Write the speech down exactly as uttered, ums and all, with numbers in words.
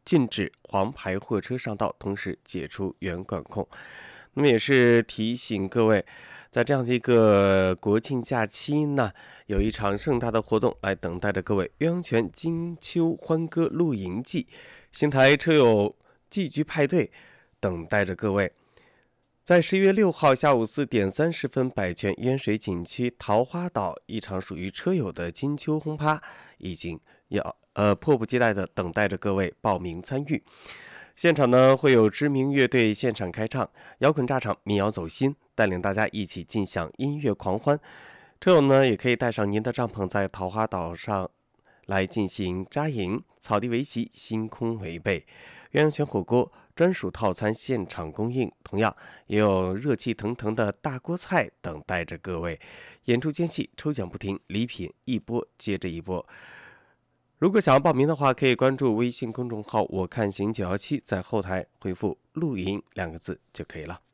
禁止黄牌货车上道，同时解除原管控。那么也是提醒各位，在这样的一个国庆假期呢，有一场盛大的活动来等待着各位——鸳鸯泉金秋欢歌露营季，新台车友寄居派对等待着各位。在十一月六号下午四点三十分，百泉烟水景区桃花岛一场属于车友的金秋轰趴，已经要呃迫不及待的等待着各位报名参与。现场呢会有知名乐队现场开唱，摇滚炸场，民谣走心，带领大家一起尽享音乐狂欢。车友呢也可以带上您的帐篷，在桃花岛上来进行扎营，草地为席，星空为被。鸳鸯泉火锅专属套餐现场供应，同样也有热气腾腾的大锅菜等待着各位。演出间隙抽奖不停，礼品一波接着一波。如果想要报名的话，可以关注微信公众号"我看行九一七"，在后台回复"露营"两个字就可以了。